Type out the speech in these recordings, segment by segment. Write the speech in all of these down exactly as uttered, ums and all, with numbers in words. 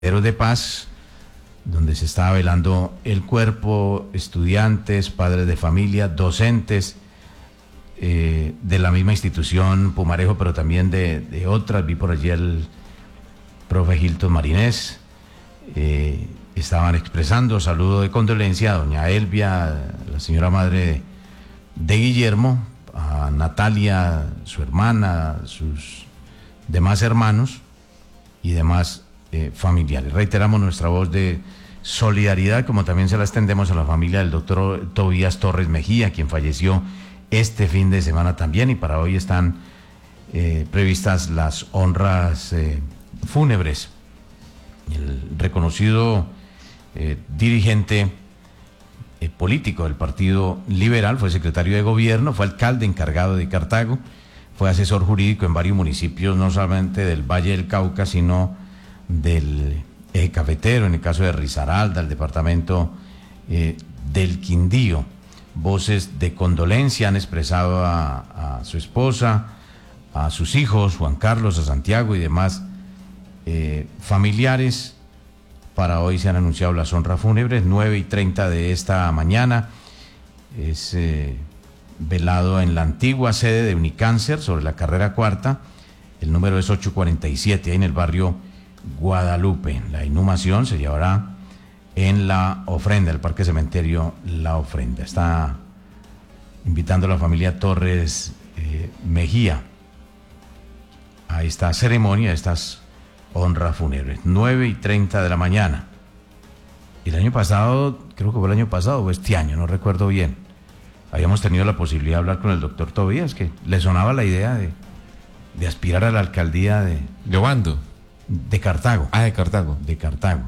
de Paz, donde se estaba velando el cuerpo, estudiantes, padres de familia, docentes eh, de la misma institución Pumarejo, pero también de, de otras. Vi por allí el profe Hilton Marinés, eh, estaban expresando saludo de condolencia a doña Elvia, la señora madre de Guillermo, a Natalia, su hermana, sus demás hermanos y demás Eh, familiares. Reiteramos nuestra voz de solidaridad, como también se la extendemos a la familia del doctor Tobías Torres Mejía, quien falleció este fin de semana también, y para hoy están eh, previstas las honras eh, fúnebres. El reconocido eh, dirigente eh, político del Partido Liberal, fue secretario de gobierno, fue alcalde encargado de Cartago, fue asesor jurídico en varios municipios, no solamente del Valle del Cauca, sino del eje cafetero, en el caso de Risaralda, el departamento eh, del Quindío. Voces de condolencia han expresado a, a su esposa, a sus hijos, Juan Carlos, a Santiago y demás eh, familiares. Para hoy se han anunciado las honras fúnebres, nueve y treinta de esta mañana. Es eh, velado en la antigua sede de Unicáncer, sobre la carrera cuarta. El número es ocho cuarenta y siete, ahí en el barrio Guadalupe. La inhumación se llevará en la ofrenda, el Parque Cementerio La Ofrenda. Está invitando a la familia Torres eh, Mejía a esta ceremonia, a estas honras fúnebres. nueve y treinta de la mañana. Y el año pasado, creo que fue el año pasado o este año, no recuerdo bien, habíamos tenido la posibilidad de hablar con el doctor Tobías, que le sonaba la idea de, de aspirar a la alcaldía de... ¿De Obando? De Cartago. Ah, de Cartago. De Cartago.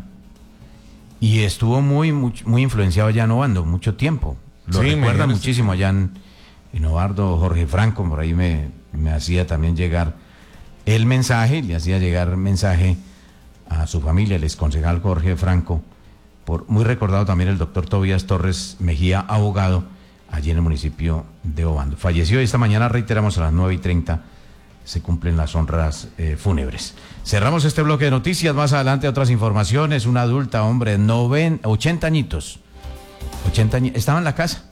Y estuvo muy, muy, muy influenciado allá en Obando, mucho tiempo. Lo sí, recuerda muchísimo allá en, en Obando. Jorge Franco, por ahí me, me hacía también llegar el mensaje, le hacía llegar mensaje a su familia, el exconcejal Jorge Franco, por muy recordado también el doctor Tobías Torres Mejía, abogado, allí en el municipio de Obando. Falleció esta mañana, reiteramos, a las nueve y treinta. Se cumplen las honras eh, fúnebres. Cerramos este bloque de noticias. Más adelante otras informaciones. Una adulta, hombre, noventa, ochenta añitos. ochenta añitos. Estaba en la casa.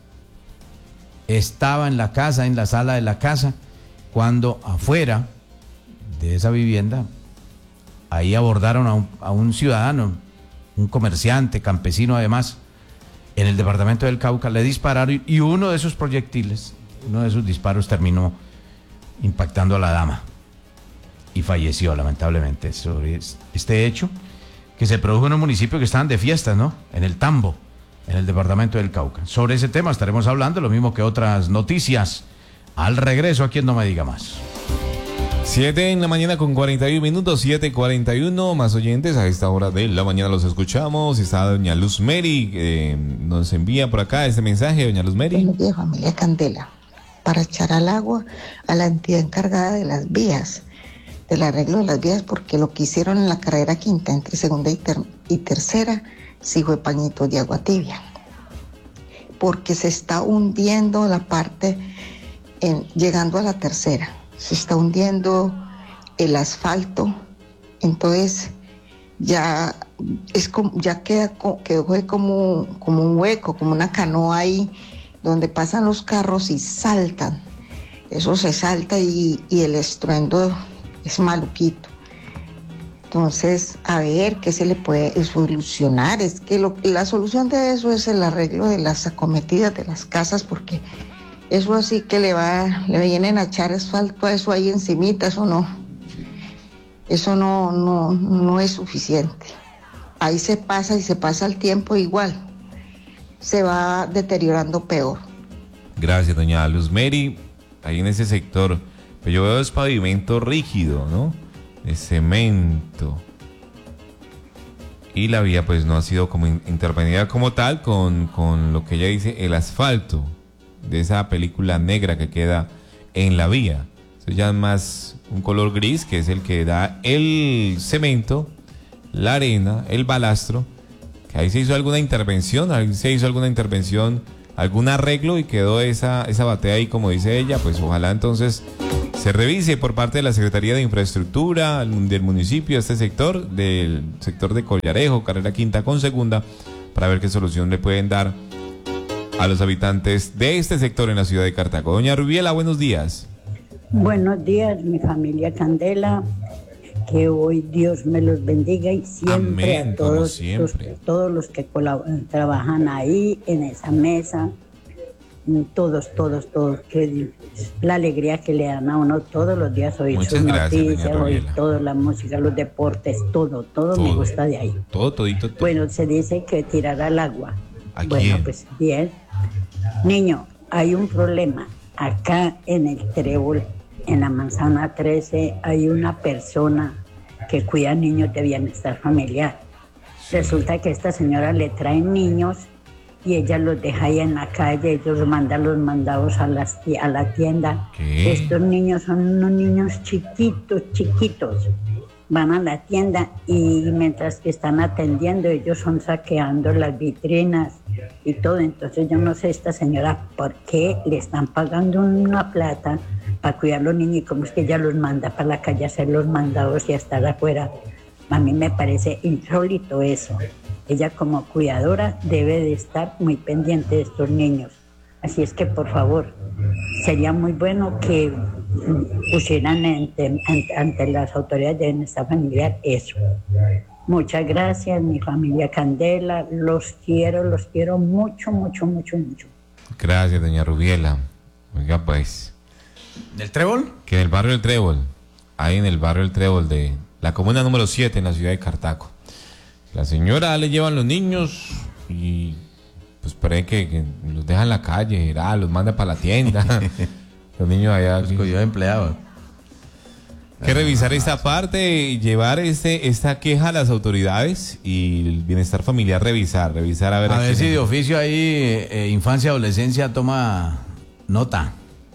Estaba en la casa, en la sala de la casa, cuando afuera de esa vivienda, ahí abordaron a un, a un ciudadano, un comerciante, campesino además, en el departamento del Cauca. Le dispararon y uno de esos proyectiles, uno de esos disparos terminó impactando a la dama y falleció lamentablemente. Sobre este hecho que se produjo en un municipio que estaban de fiestas, ¿no? En el Tambo, en el departamento del Cauca. Sobre ese tema estaremos hablando, lo mismo que otras noticias, al regreso aquí en No Me Diga Más. siete en la mañana con cuarenta y uno minutos, siete cuarenta y uno, más oyentes a esta hora de la mañana los escuchamos. Está doña Luz Mary, eh, nos envía por acá este mensaje, doña Luz Mary. Buenos días, familia Candela. Para echar al agua a la entidad encargada de las vías, del arreglo de las vías, porque lo que hicieron en la carrera quinta entre segunda y, ter y tercera sí fue pañitos de agua tibia, porque se está hundiendo la parte, en, llegando a la tercera, se está hundiendo el asfalto, entonces ya, es como, ya queda, quedó como, como un hueco, como una canoa ahí, donde pasan los carros y saltan. Eso se salta y, y el estruendo es maluquito. Entonces, a ver qué se le puede solucionar. Es que lo, la solución de eso es el arreglo de las acometidas de las casas, porque eso así que le va, le vienen a echar asfalto a eso ahí encimita, eso no, eso no, no, no es suficiente. Ahí se pasa y se pasa el tiempo igual. Se va deteriorando peor. Gracias, doña Luz Mary. Ahí en ese sector, pues yo veo es pavimento rígido, ¿no? De cemento. Y la vía pues no ha sido como in intervenida como tal con, con lo que ella dice, el asfalto de esa película negra que queda en la vía. Eso ya es más un color gris, que es el que da el cemento, la arena, el balastro. Que ahí se hizo alguna intervención, ahí se hizo alguna intervención, algún arreglo y quedó esa, esa batea ahí, como dice ella. Pues ojalá entonces se revise por parte de la Secretaría de Infraestructura del municipio este sector, del sector de Collarejo, carrera quinta con segunda, para ver qué solución le pueden dar a los habitantes de este sector en la ciudad de Cartago. Doña Rubiela, buenos días. Buenos días, mi familia Candela. Que hoy Dios me los bendiga y siempre Amén, a todos, siempre. Los, todos los que trabajan ahí en esa mesa, todos, todos, todos, que la alegría que le dan a uno todos los días, oír Muchas sus gracias, noticias, doña oír Rubiela. toda la música, los deportes, todo, todo, Todo. me gusta de ahí. Todo, todito, todo. Bueno, se dice que tirar al agua. ¿A Bueno, quién? pues bien. Niño, hay un problema. Acá en el Trébol, en la manzana trece, hay una persona que cuida niños de bienestar familiar. Resulta que esta señora le trae niños y ella los deja ahí en la calle, ellos mandan los mandados a, las, a la tienda. ¿Qué? Estos niños son unos niños chiquitos, chiquitos. Van a la tienda y mientras que están atendiendo, ellos son saqueando las vitrinas y todo. Entonces yo no sé esta señora por qué le están pagando una plata para cuidar a los niños y cómo es que ella los manda para la calle a hacer los mandados y a estar afuera. A mí me parece insólito eso. Ella como cuidadora debe de estar muy pendiente de estos niños. Así es que por favor, sería muy bueno que pusieran ante, ante, ante las autoridades de bienestar familiar eso. Muchas gracias, mi familia Candela, los quiero, los quiero mucho, mucho, mucho, mucho. Gracias, doña Rubiela. Oiga, pues, ¿Del Trébol? que en el barrio del Trébol, ahí en el barrio del Trébol de la comuna número siete en la ciudad de Cartago, la señora le llevan los niños y pues parece que, que los deja en la calle, irá, los manda para la tienda. Los niños allá. Los cogió de empleado. Hay que revisar esta parte y llevar este, esta queja a las autoridades y el bienestar familiar, revisar, revisar a ver. A ver quién si es. de oficio ahí, eh, infancia, adolescencia, toma nota.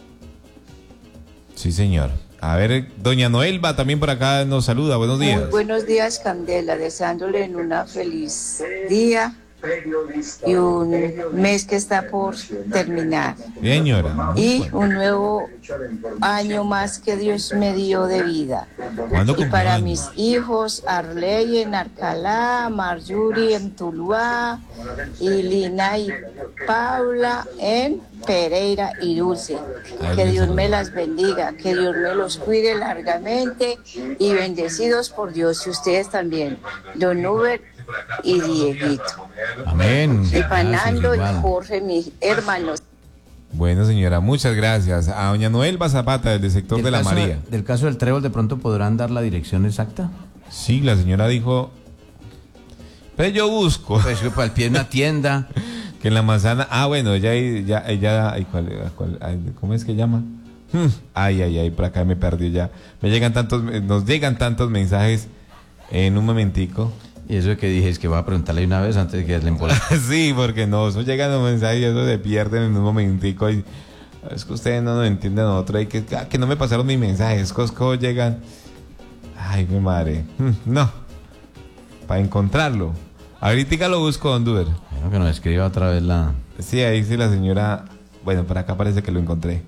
Sí, señor. A ver, doña Noelba también por acá nos saluda. Buenos días. Muy buenos días, Candela, deseándole en una feliz día y un mes que está por terminar. Bien, señora. Y un nuevo año más que Dios me dio de vida. ¿Cuándo Y para cumpleaños? mis hijos, Arley en Arcalá, Marjorie en Tuluá, y Lina y Paula en Pereira y Dulce. Que Dios me las bendiga, que Dios me los cuide largamente y bendecidos por Dios y ustedes también. Don Uber y Dieguito. Amén. Y Gracias, Fernando y igual. Jorge, mis hermanos. Bueno, señora, muchas gracias. A doña Noelba Zapata, del sector Del de la caso María. Del caso del Trébol, ¿de pronto podrán dar la dirección exacta? Sí, la señora dijo, pero yo busco Pues que para el pie de una tienda. que en la manzana, ah, bueno, ella, ella, ella, ay, ¿cuál, cuál, ay, ¿cómo es que llama? Hmm, Ay, ay, ay, por acá me perdí ya. Me llegan tantos, nos llegan tantos mensajes en un momentico. Y eso que dije es que voy a preguntarle una vez antes de que le embola. Sí, porque no, eso llegan los mensajes y eso se pierden en un momentico. Y es que ustedes no nos entienden a nosotros. Hay que, ah, que no me pasaron mis mensajes. Cosco llegan. Ay, mi madre. Hmm, No. Para encontrarlo. Ahorita lo busco, don Duber. Bueno, que nos escriba otra vez la... Sí, ahí sí la señora. Bueno, por acá parece que lo encontré.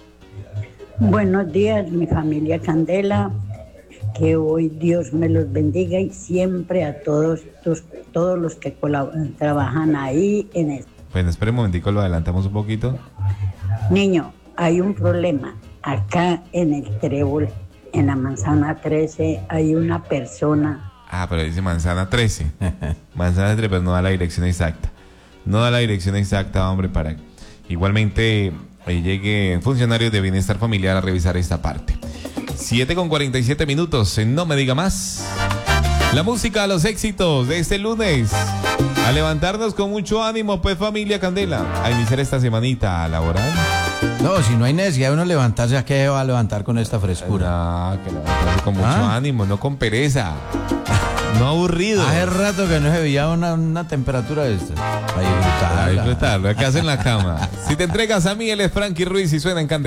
Buenos días, mi familia Candela. Que hoy Dios me los bendiga y siempre a todos, tus, todos los que trabajan ahí en esto. Bueno, espere un momentico, lo adelantamos un poquito. Niño, hay un problema. Acá en el Trébol, en la manzana trece, hay una persona. Ah, pero dice manzana trece. Manzana trece, pero no da la dirección exacta. No da la dirección exacta, hombre, para igualmente eh, llegue funcionarios de bienestar familiar a revisar esta parte. siete con cuarenta y siete minutos, en No Me Diga Más. La música, los éxitos de este lunes. A levantarnos con mucho ánimo, pues, familia Candela. A iniciar esta semanita laboral. No, si no hay necesidad de uno levantarse, ¿a qué va a levantar con esta frescura? Ah, que levantarse con mucho ¿Ah? ánimo, no con pereza. No aburrido. Hace rato que no se veía una, una temperatura de esta. Para Para disfrutarla. disfrutarlo, acá en la cama. Si te entregas a mí, él es Frankie Ruiz y suena en Candela.